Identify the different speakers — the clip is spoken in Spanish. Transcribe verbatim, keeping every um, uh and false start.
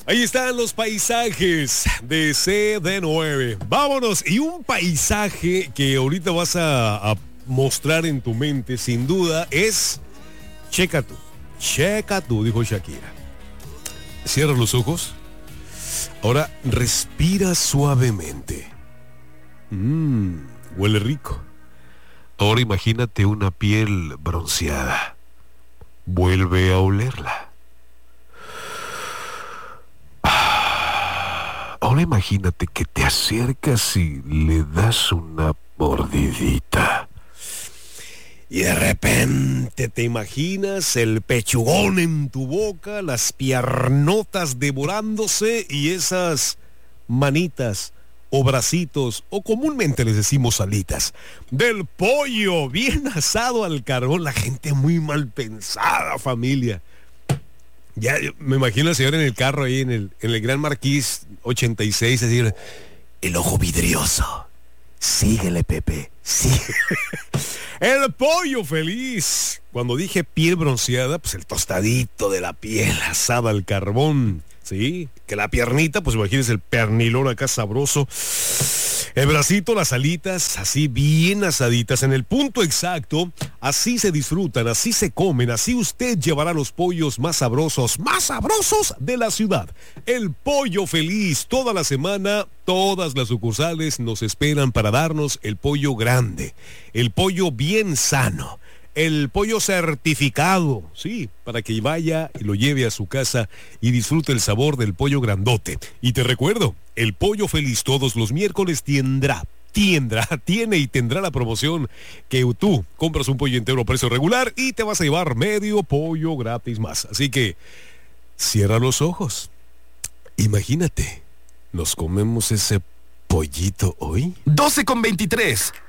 Speaker 1: Ahí están los paisajes de C D nueve. Vámonos. Y un paisaje que ahorita vas a, a mostrar en tu mente, sin duda, es... Checa tú. Checa tú, dijo Shakira. Cierra los ojos. Ahora respira suavemente. Mmm, huele rico. Ahora imagínate una piel bronceada. Vuelve a olerla. Ahora imagínate que te acercas y le das una mordidita. Y de repente te imaginas el pechugón en tu boca, las piernotas devorándose y esas manitas o bracitos, o comúnmente les decimos alitas, del pollo bien asado al carbón. La gente muy mal pensada, familia. Ya me imagino al señor en el carro ahí en el, en el Gran Marquis ochenta y seis, decir, el ojo vidrioso. Síguele, Pepe, síguele. El pollo feliz. Cuando dije piel bronceada, pues el tostadito de la piel asada al carbón. Sí, que la piernita, pues imagínense el pernilón acá sabroso. El bracito, las alitas, así bien asaditas, en el punto exacto. Así se disfrutan, así se comen, así usted llevará los pollos más sabrosos, más sabrosos de la ciudad. El pollo feliz, toda la semana, todas las sucursales nos esperan para darnos el pollo grande, el pollo bien sano. El pollo certificado, sí, para que vaya y lo lleve a su casa y disfrute el sabor del pollo grandote. Y te recuerdo, el pollo feliz todos los miércoles tendrá, tendrá, tiene y tendrá la promoción que tú compras un pollo entero a precio regular y te vas a llevar medio pollo gratis más. Así que, cierra los ojos. Imagínate, ¿nos comemos ese pollito hoy?
Speaker 2: doce con veintitrés.